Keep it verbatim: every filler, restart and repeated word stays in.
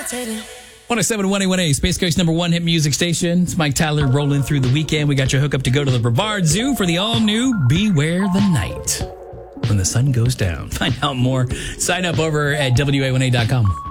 one oh seven point one A, Space Coast number one hit music station. It's Mike Tyler rolling through the weekend. We got your hookup to go to the Brevard Zoo for the all-new Beware the Night when the sun goes down. Find out more. Sign up over at W A one A dot com.